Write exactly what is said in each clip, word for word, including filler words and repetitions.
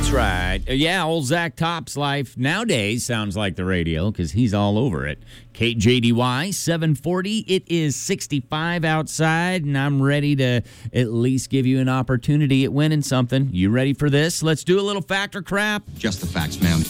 That's right. Uh, Yeah, old Zach Top's life nowadays sounds like the radio because he's all over it. K J D Y seven forty. It is sixty-five outside, and I'm ready to at least give you an opportunity at winning something. You ready for this? Let's do a little fact or crap. Just the facts, ma'am.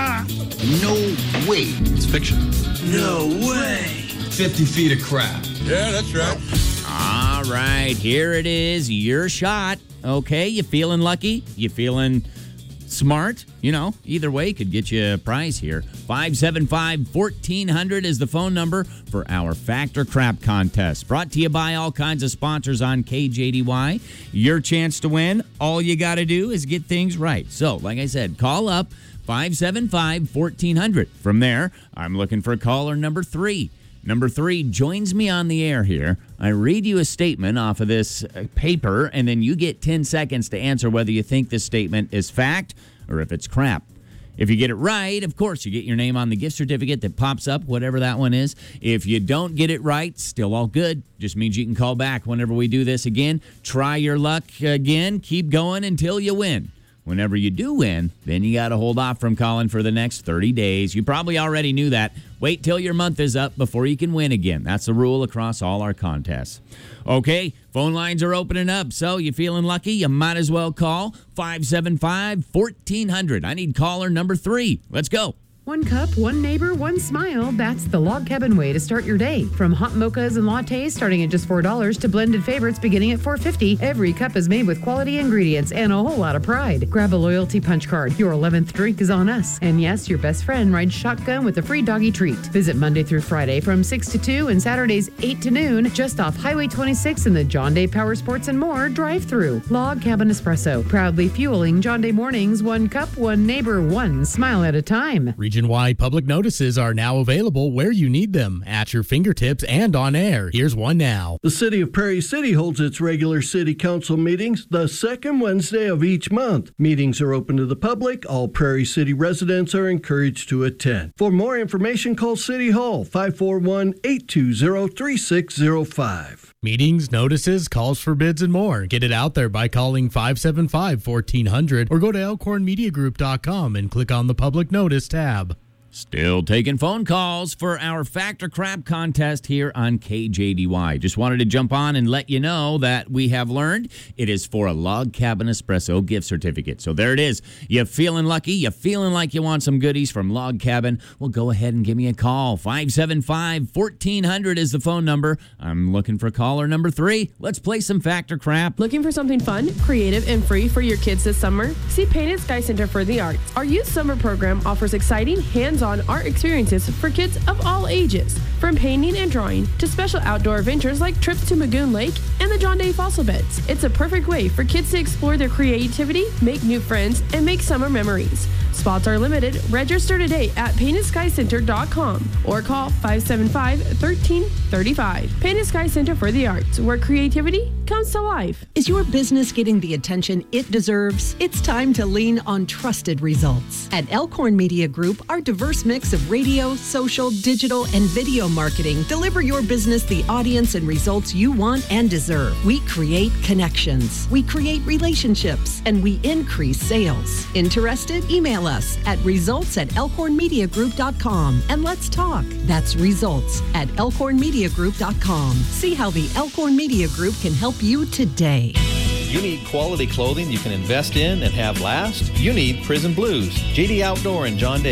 No way. It's fiction. No way. fifty feet of crap. Yeah, that's right. All right, here it is. Your shot. Okay, you feeling lucky? You feeling smart? You know, either way could get you a prize here. five seven five, fourteen hundred is the phone number for our Fact or Crap contest. Brought to you by all kinds of sponsors on K J D Y. Your chance to win. All you got to do is get things right. So, like I said, call up five seven five, fourteen hundred. From there, I'm looking for caller number three. Number three joins me on the air here. I read you a statement off of this paper, and then you get ten seconds to answer whether you think this statement is fact or if it's crap. If you get it right, of course, you get your name on the gift certificate that pops up, whatever that one is. If you don't get it right, still all good. Just means you can call back whenever we do this again. Try your luck again. Keep going until you win. Whenever you do win, then you got to hold off from calling for the next thirty days. You probably already knew that. Wait till your month is up before you can win again. That's the rule across all our contests. Okay, phone lines are opening up, so you feeling lucky? You might as well call five seven five, fourteen hundred. I need caller number three. Let's go. One cup, one neighbor, one smile. That's the Log Cabin way to start your day. From hot mochas and lattes starting at just four dollars to blended favorites beginning at four dollars and fifty cents, every cup is made with quality ingredients and a whole lot of pride. Grab a loyalty punch card. Your eleventh drink is on us. And yes, your best friend rides shotgun with a free doggy treat. Visit Monday through Friday from six to two and Saturdays eight to noon just off Highway twenty-six in the John Day Power Sports and More drive-thru. Log Cabin Espresso, proudly fueling John Day mornings, one cup, one neighbor, one smile at a time. Region-wide public notices are now available where you need them, at your fingertips and on air. Here's one now. The City of Prairie City holds its regular City Council meetings the second Wednesday of each month. Meetings are open to the public. All Prairie City residents are encouraged to attend. For more information, call City Hall, five four one, eight two zero, three six zero five. Meetings, notices, calls for bids, and more. Get it out there by calling five seven five, fourteen hundred or go to elkhorn media group dot com and click on the Public Notice tab. Still taking phone calls for our Fact or Crap contest here on K J D Y. Just wanted to jump on and let you know that we have learned it is for a Log Cabin Espresso gift certificate. So there it is. You feeling lucky? You feeling like you want some goodies from Log Cabin? Well, go ahead and give me a call. five seven five, fourteen hundred is the phone number. I'm looking for caller number three. Let's play some Fact or Crap. Looking for something fun, creative, and free for your kids this summer? See Painted Sky Center for the Arts. Our youth summer program offers exciting, hands-on art experiences for kids of all ages, from painting and drawing to special outdoor adventures like trips to Magoon Lake and the John Day Fossil Beds. It's a perfect way for kids to explore their creativity, make new friends, and make summer memories. Spots are limited. Register today at painted sky center dot com or call five seven five, one three three five. Painted Sky Center for the Arts, where creativity comes to life. Is your business getting the attention it deserves? It's time to lean on trusted results. At Elkhorn Media Group, our diverse mix of radio, social, digital, and video marketing deliver your business the audience and results you want and deserve. We create connections, we create relationships, and we increase sales. Interested? Email us at results at elkhorn media group dot com and let's talk. That's results at elkhorn media group dot com. See how the Elkhorn Media Group can help you today. You need quality clothing you can invest in and have last? You need Prison Blues. J D Outdoor and John Day